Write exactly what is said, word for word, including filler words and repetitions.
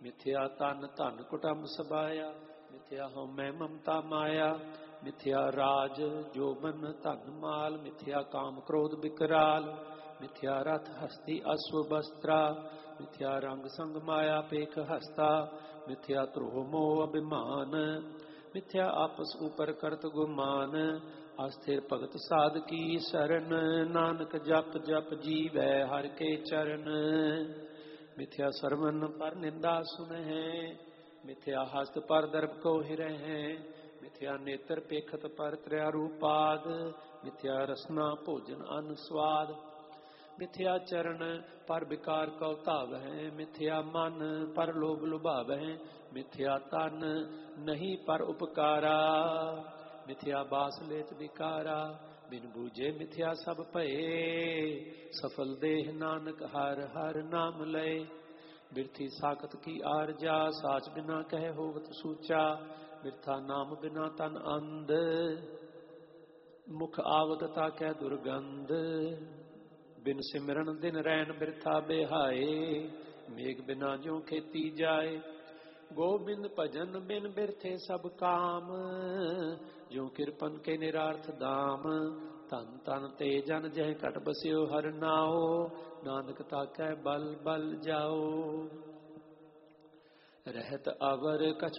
ਮਿਥਿਆ ਤਨ ਧਨ ਕੁਟੰਬ ਸਬਾਇਆ, ਮਿਥਿਆ ਹਉਮੈ ਮਮਤਾ ਮਾਇਆ, ਮਿਥਿਆ ਰਾਜ ਜੋਬਨ ਧਨ ਮਾਲ, ਮਿਥਿਆ ਕਾਮ ਕ੍ਰੋਧ ਬਿਕਰਾਲ, ਮਿਥਿਆ ਰਥ ਹਸਤੀ ਅਸਵ ਬਸਤਰਾ, ਮਿਥਿਆ ਰੰਗ ਸੰਗ ਮਾਇਆ ਪੇਖ ਹਸਤਾ, ਮਿਥਿਆ ਧਰੋਹ ਮੋਹ ਅਭਿਮਾਨ, ਮਿਥਿਆ ਆਪਸ ਉਪਰ ਕਰਤ ਗੁਮਾਨ, ਅਸਥਿਰ ਭਗਤ ਸਾਧ ਕੀ ਸ਼ਰਨ, ਨਾਨਕ ਜਪ ਜਪ ਜੀਵੈ ਹਰਿ ਕੇ ਚਰਨ। ਮਿਥਿਆ ਸਰਵਨ ਪਰ ਨਿੰਦਾ ਸੁਨਹਿ, ਮਿਥਿਆ ਹਸਤ ਪਰ ਦਰਬ ਕੋ ਹਿਰਹਿ, ਮਿਥਿਆ ਨੇਤਰ ਪੇਖਤ ਪਰ ਤ੍ਰਿਆ ਰੂਪਾਦ, ਮਿਥਿਆ ਰਸਨਾ ਭੋਜਨ ਅਨ ਸਵਾਦ, ਮਿਥਿਆ ਚਰਨ ਪਰ ਵਿਕਾਰ ਕਉ ਧਾਵਹਿ, ਮਿਥਿਆ ਮਨ ਪਰ ਲੋਭ ਲੁਭਾਵਹਿ, ਮਿਥਿਆ ਤਨ ਨਹੀਂ ਪਰ ਉਪਕਾਰਾ, ਮਿਥਿਆ ਬਾਸ ਲੇਤ ਵਿਕਾਰਾ, ਬਿਨ ਬੂਝੇ ਮਿਥਿਆ ਸਭ ਭਏ, ਸਫਲ ਦੇਹ ਨਾਨਕ ਹਰ ਹਰ ਨਾਮ ਲਏ। ਬਿਰਥੀ ਸਾਖਤ ਕੀ ਆਰਜਾ, ਸਾਚ ਬਿਨਾ ਕਹਿ ਹੋਵਤ ਸੂਚਾ, ਬਿਰਥਾ ਨਾਮ ਬਿਨਾ ਤਨ ਅੰਧ, ਮੁਖ ਆਵਤ ਤਾਕੈ ਦੁਰਗੰਧ, ਬਿਨ ਸਿਮਰਨ ਦਿਨ ਰੈਣ ਬਿਰਥਾ ਬਿਹਾਏ, ਮੇਘ ਬਿਨਾ ਜਿਉ ਖੇਤੀ ਜਾਏ, ਗੋਬਿੰਦ ਭਜਨ ਬਿਨ ਬਿਰਥੇ ਸਭ ਕਾਮ, ਜਿਉ ਕਿਰਪਨ ਕੇ ਨਿਰਾਰਥ ਦਾਮ, ਧਨ ਧਨ ਤੇ ਜਨ ਜਹ ਘਟ ਬਸਿਓ ਹਰ ਨਾਉ, ਨਾਨਕ ਤਾਕੈ ਬਲ ਬਲ ਜਾਓ। ਰਹਿਤ ਅਵਰ ਕਛ